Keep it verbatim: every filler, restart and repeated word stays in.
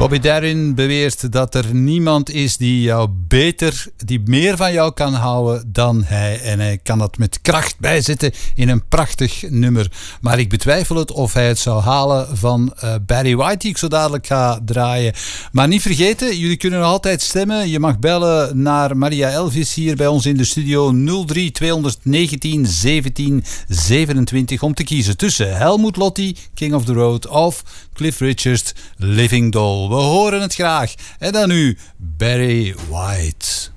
Bobby Darin beweert dat er niemand is die jou beter, die meer van jou kan houden dan hij. En hij kan dat met kracht bijzetten in een prachtig nummer. Maar ik betwijfel het of hij het zou halen van uh, Barry White, die ik zo dadelijk ga draaien. Maar niet vergeten, jullie kunnen nog altijd stemmen. Je mag bellen naar Maria Elvis hier bij ons in de studio nul drie tweehonderdnegentien zeventien zevenentwintig om te kiezen tussen Helmut Lotti, King of the Road, of Cliff Richard, Living Doll. We horen het graag. En dan nu Barry White.